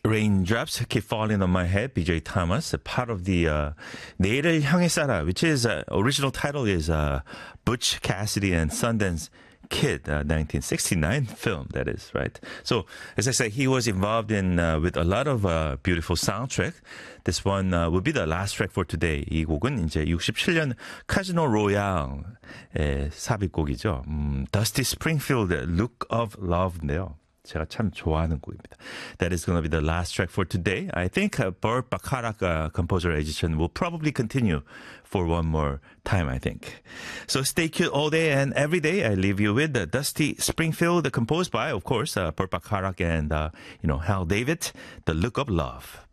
Raindrops Keep Falling on My Head, BJ Thomas, part of the 내일을 향해 살아, which is original title is Butch Cassidy and Sundance Kid, 1969 film, that is, right? So, as I said, he was involved in with a lot of beautiful soundtrack. This one will be the last track for today. 이 곡은 이제 67년 카지노 로얄의 삽입곡이죠. Dusty Springfield, Look of Love인데요. 제가 참 좋아하는 곡입니다. That is going to be the last track for today. I think Burt Bacharach composer edition will probably continue for one more time, I think. So stay cute all day and every day. I leave you with the Dusty Springfield, composed by, of course, Burt Bacharach and, Hal David, The Look of Love.